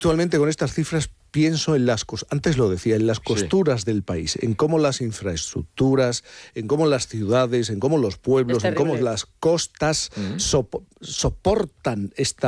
actualmente con estas cifras pienso en antes lo decía, en las costuras del país, en cómo las infraestructuras, en cómo las ciudades, en cómo los pueblos, en cómo las costas soportan esta